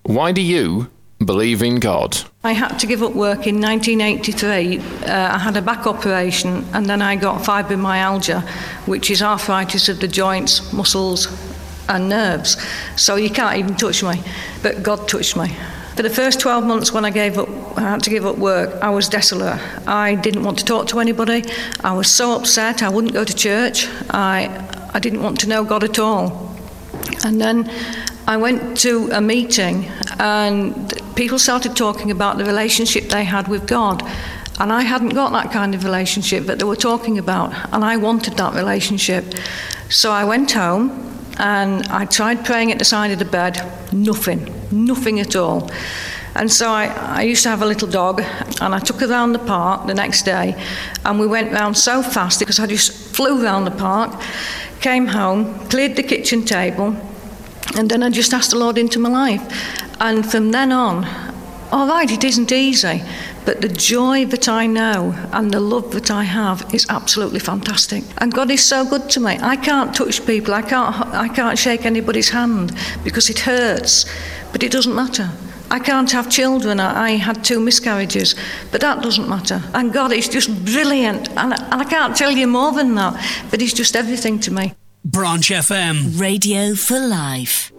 Why do you believe in God? I had to give up work in 1983. I had a back operation and then I got fibromyalgia, which is arthritis of the joints, muscles and nerves. So you can't even touch me, but God touched me. For the first 12 months when I had to give up work, I was desolate. I didn't want to talk to anybody. I was so upset, I wouldn't go to church. I didn't want to know God at all. And then I went to a meeting and people started talking about the relationship they had with God. And I hadn't got that kind of relationship that they were talking about. And I wanted that relationship. So I went home and I tried praying at the side of the bed. Nothing at all. And so I used to have a little dog and I took her around the park the next day and we went round so fast because I just flew round the park, came home, cleared the kitchen table, and then I just asked the Lord into my life. And from then on, all right, it isn't easy, but the joy that I know and the love that I have is absolutely fantastic. And God is so good to me. I can't touch people, I can't shake anybody's hand because it hurts, but it doesn't matter. I can't have children. I had 2 miscarriages, but that doesn't matter. And God is just brilliant, and I can't tell you more than that, but He's just everything to me. Branch FM. Radio for life.